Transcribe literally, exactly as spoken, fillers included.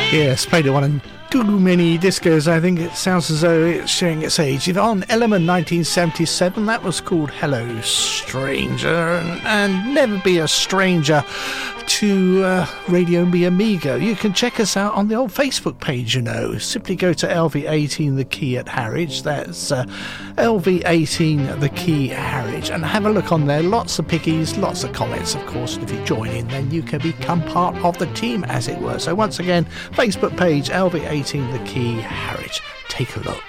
Yes, played it one in too many discos. I think it sounds as though it's showing its age. If on Element nineteen seventy-seven, that was called Hello Stranger, and, and never be a stranger to uh, Radio Mi Amigo. You can check us out on the old Facebook page, you know. Simply go to L V eighteen The Key at Harwich. That's uh, L V eighteen The Key Harwich, and have a look on there. Lots of pickies, lots of comments, of course, and if you join in, then you can become part of the team, as it were. So once again, Facebook page L V eighteen The Key Harwich. Take a look.